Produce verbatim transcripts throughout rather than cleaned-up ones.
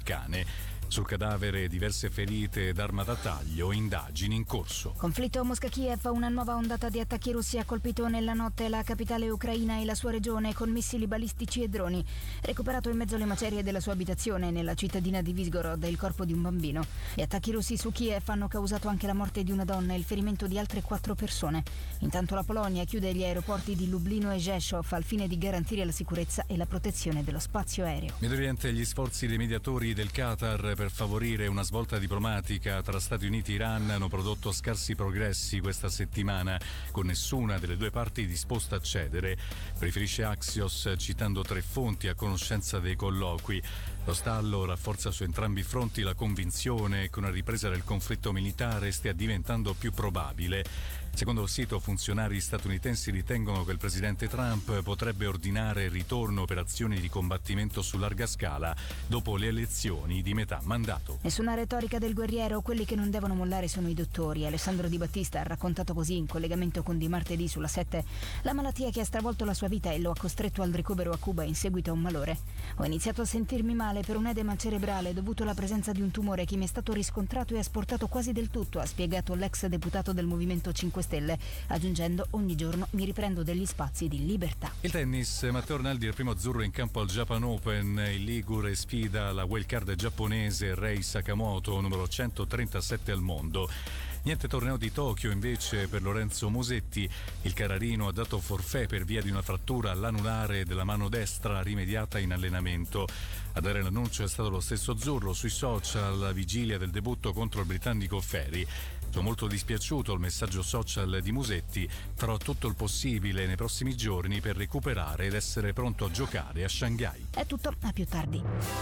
cane. Sul cadavere diverse ferite ed arma da taglio, indagini in corso. Conflitto Mosca-Kiev, una nuova ondata di attacchi russi ha colpito nella notte la capitale ucraina e la sua regione con missili balistici e droni. Recuperato in mezzo alle macerie della sua abitazione nella cittadina di Visgorod il corpo di un bambino. Gli attacchi russi su Kiev hanno causato anche la morte di una donna e il ferimento di altre quattro persone. Intanto la Polonia chiude gli aeroporti di Lublino e Rzeszów al fine di garantire la sicurezza e la protezione dello spazio aereo. Medio Oriente, gli sforzi dei mediatori del Qatar per favorire una svolta diplomatica tra Stati Uniti e Iran hanno prodotto scarsi progressi questa settimana, con nessuna delle due parti disposta a cedere. Riferisce Axios citando tre fonti a conoscenza dei colloqui. Lo stallo rafforza su entrambi i fronti la convinzione che una ripresa del conflitto militare stia diventando più probabile. Secondo il sito, funzionari statunitensi ritengono che il presidente Trump potrebbe ordinare il ritorno operazioni di combattimento su larga scala dopo le elezioni di metà mandato. Nessuna retorica del guerriero, quelli che non devono mollare sono i dottori. Alessandro Di Battista ha raccontato così in collegamento con Di Martedì sulla sette la malattia che ha stravolto la sua vita e lo ha costretto al ricovero a Cuba in seguito a un malore. Ho iniziato a sentirmi male per un edema cerebrale dovuto alla presenza di un tumore che mi è stato riscontrato e asportato quasi del tutto, ha spiegato l'ex deputato del Movimento cinque Stelle, aggiungendo: ogni giorno mi riprendo degli spazi di libertà. Il tennis, Matteo Arnaldi è il primo azzurro in campo al Japan Open. Il ligure sfida la wildcard giapponese Rei Sakamoto, numero centotrentasette al mondo. Niente torneo di Tokyo invece per Lorenzo Musetti. Il cararino ha dato forfait per via di una frattura all'anulare della mano destra rimediata in allenamento. A dare l'annuncio è stato lo stesso azzurro sui social alla vigilia del debutto contro il britannico Ferry. Sono molto dispiaciuto il messaggio social di Musetti, farò tutto il possibile nei prossimi giorni per recuperare ed essere pronto a giocare a Shanghai. È tutto, a più tardi.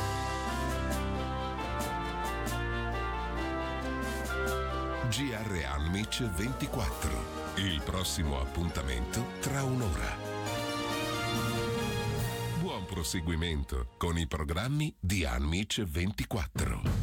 G R Almic ventiquattro. Il prossimo appuntamento tra un'ora. Buon proseguimento con i programmi di Almic ventiquattro.